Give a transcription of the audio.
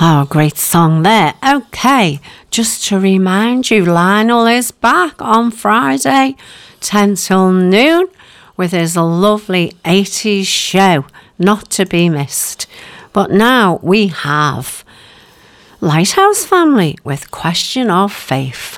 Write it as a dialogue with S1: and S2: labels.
S1: Oh, great song there. Okay, just to remind you, Lionel is back on Friday, 10 till noon, with his lovely 80s show, not to be missed. But now we have Lighthouse Family with Question of Faith.